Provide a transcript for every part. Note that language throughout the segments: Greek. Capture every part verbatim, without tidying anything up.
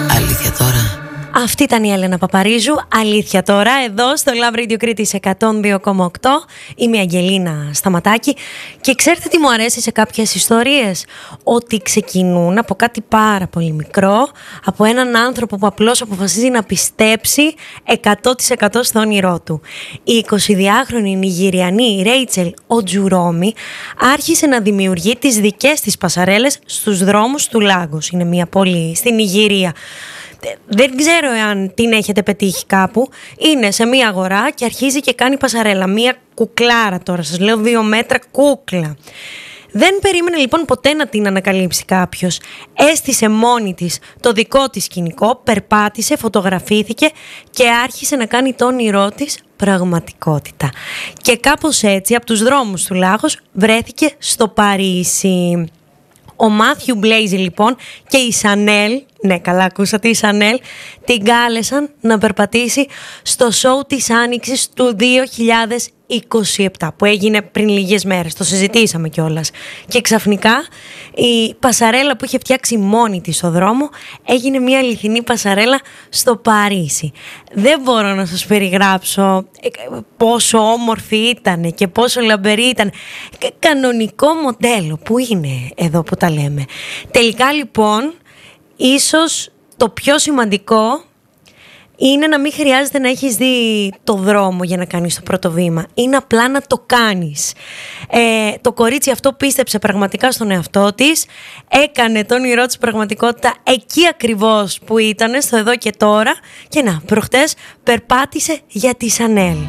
Αλήθεια τώρα. Αυτή ήταν η Έλενα Παπαρίζου. Αλήθεια τώρα, εδώ στο Love Radio Κρήτης εκατόν δύο κόμμα οκτώ. Είμαι η Αγγελίνα Σταματάκη. Και ξέρετε τι μου αρέσει σε κάποιες ιστορίες? Ότι ξεκινούν από κάτι πάρα πολύ μικρό, από έναν άνθρωπο που απλώς αποφασίζει να πιστέψει εκατό τοις εκατό στο όνειρό του. Η εικοσιδυάχρονη Νιγηριανή Ρέιτσελ Οτζουρόμι άρχισε να δημιουργεί τις δικές της πασαρέλες στους δρόμους του Λάγκος. Είναι μια πόλη στην Νιγηρία. Δεν ξέρω αν την έχετε πετύχει κάπου. Είναι σε μία αγορά και αρχίζει και κάνει πασαρέλα. Μία κουκλάρα τώρα, σας λέω δύο μέτρα κούκλα. Δεν περίμενε λοιπόν ποτέ να την ανακαλύψει κάποιος. Έστησε μόνη της το δικό της σκηνικό, περπάτησε, φωτογραφήθηκε και άρχισε να κάνει το όνειρό της πραγματικότητα. Και κάπως έτσι από τους δρόμους του Λάγος βρέθηκε στο Παρίσι. Ο Μάθιου Μπλέιζι λοιπόν και η Σανέλ, ναι καλά ακούσατε, η Σανέλ την κάλεσαν να περπατήσει στο σοου της Άνοιξης του δύο χιλιάδες είκοσι επτά που έγινε πριν λίγες μέρες, το συζητήσαμε κιόλας. Και ξαφνικά η πασαρέλα που είχε φτιάξει μόνη της στο δρόμο έγινε μια αληθινή πασαρέλα στο Παρίσι. Δεν μπορώ να σας περιγράψω πόσο όμορφη ήταν και πόσο λαμπερή ήταν. Κανονικό μοντέλο που είναι εδώ που τα λέμε. Τελικά λοιπόν ίσως το πιο σημαντικό είναι να μην χρειάζεται να έχεις δει το δρόμο για να κάνεις το πρώτο βήμα. Είναι απλά να το κάνεις. Ε, το κορίτσι αυτό πίστεψε πραγματικά στον εαυτό της. Έκανε το όνειρό της πραγματικότητα εκεί ακριβώς που ήταν, στο εδώ και τώρα. Και να, προχτές περπάτησε για τη Σανέλ.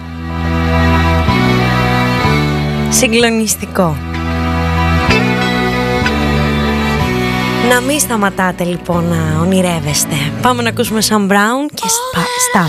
Συγκλονιστικό. Να μην σταματάτε λοιπόν να ονειρεύεστε. Πάμε να ακούσουμε Sam Brown και Stop.